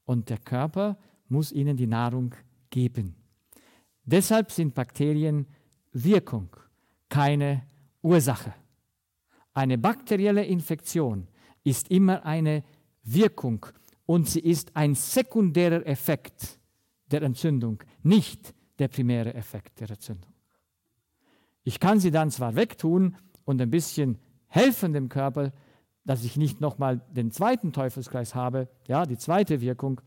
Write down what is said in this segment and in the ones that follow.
und der Körper muss ihnen die Nahrung geben. Deshalb sind Bakterien Wirkung, keine Ursache. Eine bakterielle Infektion ist immer eine Wirkung und sie ist ein sekundärer Effekt der Entzündung, nicht der primäre Effekt der Entzündung. Ich kann sie dann zwar wegtun und ein bisschen helfen dem Körper, dass ich nicht nochmal den zweiten Teufelskreis habe, ja, die zweite Wirkung.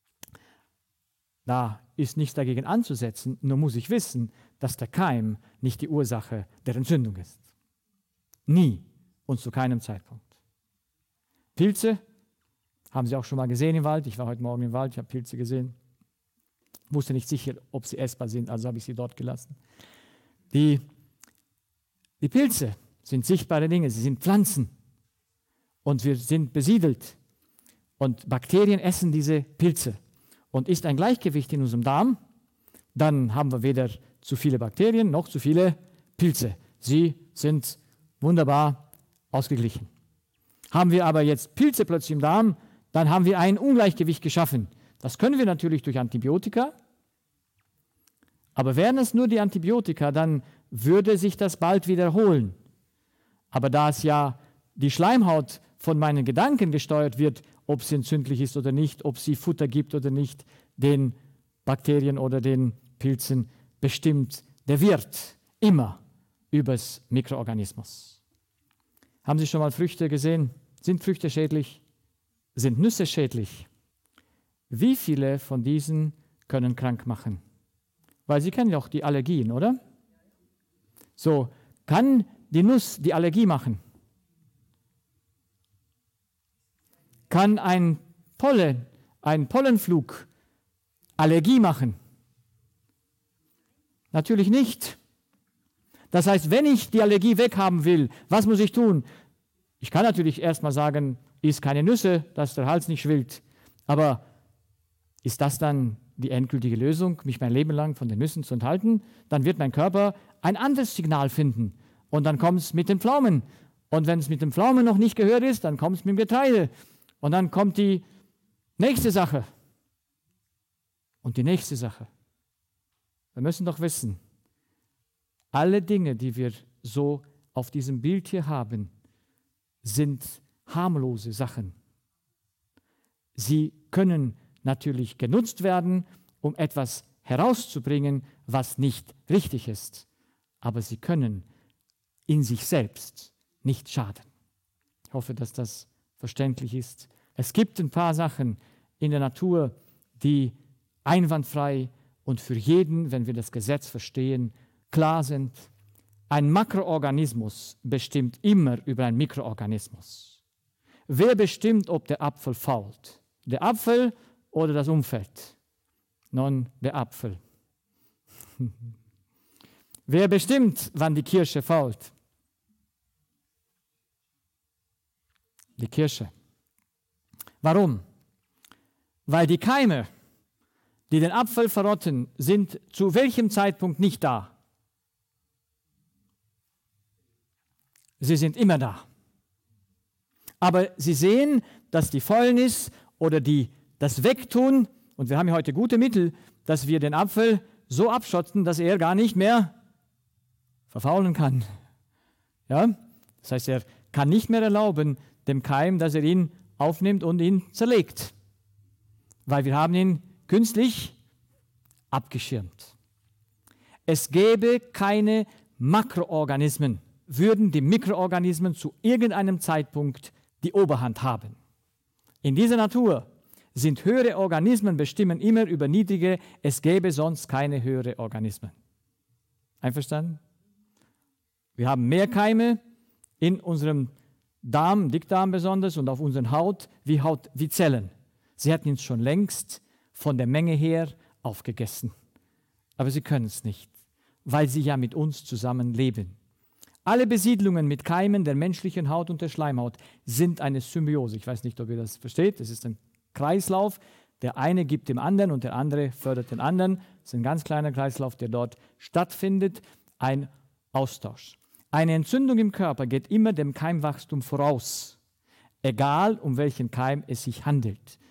Da ist nichts dagegen anzusetzen, nur muss ich wissen, dass der Keim nicht die Ursache der Entzündung ist. Nie und zu keinem Zeitpunkt. Pilze haben Sie auch schon mal gesehen im Wald. Ich war heute Morgen im Wald, ich habe Pilze gesehen. Wusste nicht sicher, ob sie essbar sind, also habe ich sie dort gelassen. Die Pilze sind sichtbare Dinge, sie sind Pflanzen und wir sind besiedelt. Und Bakterien essen diese Pilze. Und ist ein Gleichgewicht in unserem Darm, dann haben wir weder zu viele Bakterien noch zu viele Pilze. Sie sind wunderbar ausgeglichen. Haben wir aber jetzt Pilze plötzlich im Darm, dann haben wir ein Ungleichgewicht geschaffen. Das können wir natürlich durch Antibiotika, aber wären es nur die Antibiotika, dann würde sich das bald wiederholen. Aber da es ja die Schleimhaut von meinen Gedanken gesteuert wird, ob sie entzündlich ist oder nicht, ob sie Futter gibt oder nicht, den Bakterien oder den Pilzen bestimmt der Wirt immer übers Mikroorganismus. Haben Sie schon mal Früchte gesehen? Sind Früchte schädlich? Sind Nüsse schädlich? Wie viele von diesen können krank machen? Weil Sie kennen ja auch die Allergien, oder? So, kann die Nuss die Allergie machen? Kann ein Pollenflug Allergie machen? Natürlich nicht. Das heißt, wenn ich die Allergie weghaben will, was muss ich tun? Ich kann natürlich erstmal sagen, iss keine Nüsse, dass der Hals nicht schwillt. Aber ist das dann die endgültige Lösung, mich mein Leben lang von den Nüssen zu enthalten? Dann wird mein Körper ein anderes Signal finden. Und dann kommt es mit den Pflaumen. Und wenn es mit den Pflaumen noch nicht gehört ist, dann kommt es mit dem Getreide. Und dann kommt die nächste Sache. Und die nächste Sache. Wir müssen doch wissen, alle Dinge, die wir so auf diesem Bild hier haben, sind harmlose Sachen. Sie können natürlich genutzt werden, um etwas herauszubringen, was nicht richtig ist. Aber sie können in sich selbst nicht schaden. Ich hoffe, dass das verständlich ist. Es gibt ein paar Sachen in der Natur, die einwandfrei und für jeden, wenn wir das Gesetz verstehen, klar sind. Ein Makroorganismus bestimmt immer über einen Mikroorganismus. Wer bestimmt, ob der Apfel fault? Der Apfel oder das Umfeld? Nun, der Apfel. Wer bestimmt, wann die Kirsche fault? Die Kirsche. Warum? Weil die Keime, die den Apfel verrotten, sind zu welchem Zeitpunkt nicht da? Sie sind immer da. Aber Sie sehen, dass die Fäulnis oder das Wegtun, und wir haben ja heute gute Mittel, dass wir den Apfel so abschotten, dass er gar nicht mehr verfaulen kann. Ja? Das heißt, er kann nicht mehr erlauben, dem Keim, dass er ihn aufnimmt und ihn zerlegt. Weil wir haben ihn künstlich abgeschirmt. Es gäbe keine Makroorganismen, würden die Mikroorganismen zu irgendeinem Zeitpunkt die Oberhand haben. In dieser Natur sind höhere Organismen bestimmen immer über niedrige, es gäbe sonst keine höhere Organismen. Einverstanden? Wir haben mehr Keime in unserem Darm, Dickdarm besonders, und auf unserer Haut wie Zellen. Sie hätten uns schon längst von der Menge her aufgegessen. Aber sie können es nicht, weil sie ja mit uns zusammen leben. Alle Besiedlungen mit Keimen der menschlichen Haut und der Schleimhaut sind eine Symbiose. Ich weiß nicht, ob ihr das versteht. Es ist ein Kreislauf. Der eine gibt dem anderen und der andere fördert den anderen. Es ist ein ganz kleiner Kreislauf, der dort stattfindet. Ein Austausch. Eine Entzündung im Körper geht immer dem Keimwachstum voraus. Egal, um welchen Keim es sich handelt.